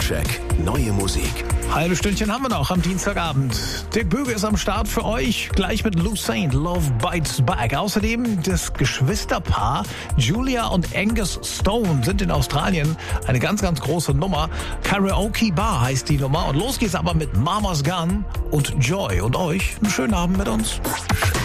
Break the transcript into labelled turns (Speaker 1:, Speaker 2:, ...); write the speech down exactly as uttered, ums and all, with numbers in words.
Speaker 1: Soundcheck. Neue Musik.
Speaker 2: Halbe Stündchen haben wir noch am Dienstagabend. Dirk Böge ist am Start für euch, gleich mit Lucene, Love Bites Back. Außerdem das Geschwisterpaar Julia und Angus Stone sind in Australien eine ganz, ganz große Nummer. Karaoke Bar heißt die Nummer. Und los geht's aber mit Mama's Gun und Joy. Und euch einen schönen Abend mit uns.